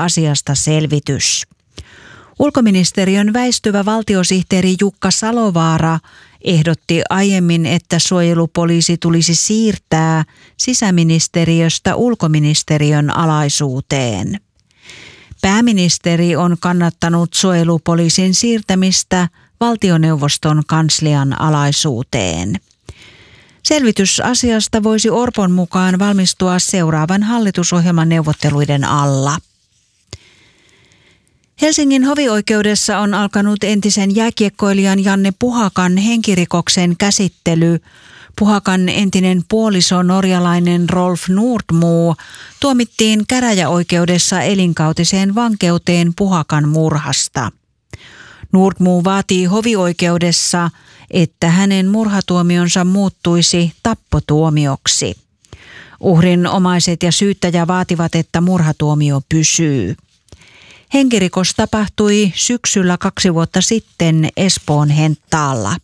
asiasta selvitys. Ulkoministeriön väistyvä valtiosihteeri Jukka Salovaara ehdotti aiemmin, että suojelupoliisi tulisi siirtää sisäministeriöstä ulkoministeriön alaisuuteen. Pääministeri on kannattanut suojelupoliisin siirtämistä valtioneuvoston kanslian alaisuuteen. Selvitys asiasta voisi Orpon mukaan valmistua seuraavan hallitusohjelman neuvotteluiden alla. Helsingin hovioikeudessa on alkanut entisen jääkiekkoilijan Janne Puhakan henkirikoksen käsittely. Puhakan entinen puoliso norjalainen Rolf Nordmo tuomittiin käräjäoikeudessa elinkautiseen vankeuteen Puhakan murhasta. Nordmo vaatii hovioikeudessa, että hänen murhatuomionsa muuttuisi tappotuomioksi. Uhrin omaiset ja syyttäjä vaativat, että murhatuomio pysyy. Henkirikos tapahtui syksyllä 2 vuotta sitten Espoon Henttaalla.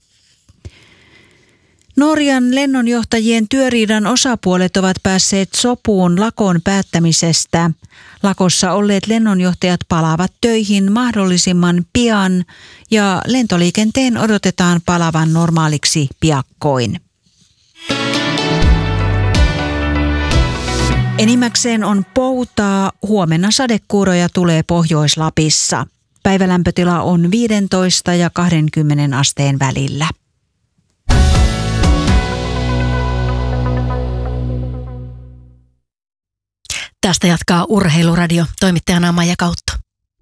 Norjan lennonjohtajien työriidan osapuolet ovat päässeet sopuun lakon päättämisestä. Lakossa olleet lennonjohtajat palaavat töihin mahdollisimman pian ja lentoliikenteen odotetaan palavan normaaliksi piakkoin. Enimmäkseen on poutaa, huomenna sadekuuroja tulee Pohjois-Lapissa. Päivälämpötila on 15 ja 20 asteen välillä. Tästä jatkaa Urheiluradio, toimittajana Maija Kautto.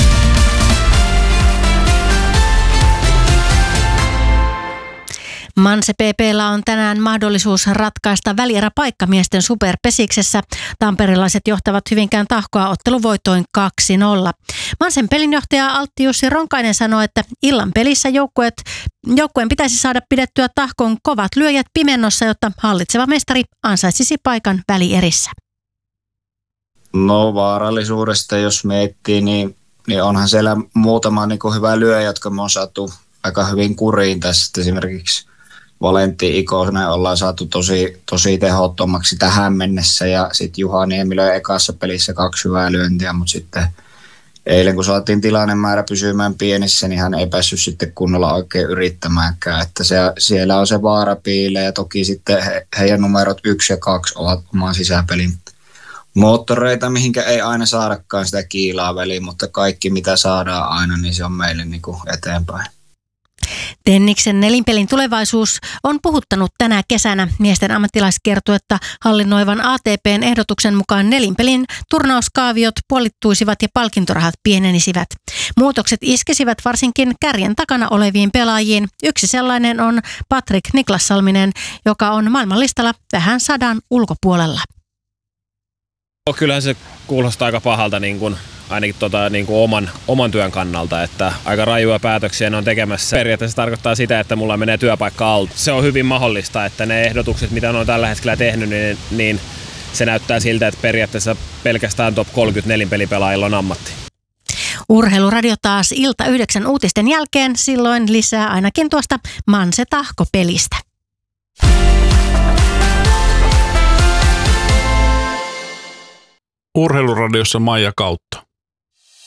Manse PP:llä on tänään mahdollisuus ratkaista välieräpaikka miesten superpesiksessä. Tamperelaiset johtavat Hyvinkään Tahkoa otteluvoitoin 2-0. Mansen pelinjohtaja Altti Jussi Ronkainen sanoi, että illan pelissä joukkueen pitäisi saada pidettyä Tahkon kovat lyöjät pimennossa, jotta hallitseva mestari ansaitsisi paikan välierissä. No vaarallisuudesta jos miettii, niin onhan siellä muutama hyvä lyöjä, jotka me on saatu aika hyvin kuriin tässä. Esimerkiksi Valentti Ikonen ollaan saatu tosi tehottomaksi tähän mennessä ja sitten Juha Niemi löi ekassa pelissä 2 hyvää lyöntiä, mutta sitten eilen kun saatiin tilannemäärä pysymään pienissä, niin hän ei päässyt sitten kunnolla oikein yrittämäänkään, että siellä on se vaara piilee ja toki sitten heidän numerot 1 ja 2 ovat oman sisäpelin moottoreita, mihinkä ei aina saadakaan sitä kiilaa väliin, mutta kaikki mitä saadaan aina, niin se on meille eteenpäin. Tenniksen nelinpelin tulevaisuus on puhuttanut tänä kesänä. Miesten ammattilaiskiertuetta hallinnoivan ATP:n ehdotuksen mukaan nelinpelin turnauskaaviot puolittuisivat ja palkintorahat pienenisivät. Muutokset iskisivät varsinkin kärjen takana oleviin pelaajiin. Yksi sellainen on Patrik Niklassalminen, joka on maailmanlistalla vähän 100 ulkopuolella. Kyllähän se kuulostaa aika pahalta ainakin oman työn kannalta, että aika rajuja päätöksiä ne on tekemässä. Periaatteessa tarkoittaa sitä, että mulla menee työpaikka alta. Se on hyvin mahdollista, että ne ehdotukset, mitä ne on tällä hetkellä tehnyt, niin se näyttää siltä, että periaatteessa pelkästään top 30 nelinpelipelaajilla on ammatti. Urheiluradio taas ilta 9 uutisten jälkeen, silloin lisää ainakin tuosta Manse Tahko-pelistä. Urheiluradiossa Maija Kautto.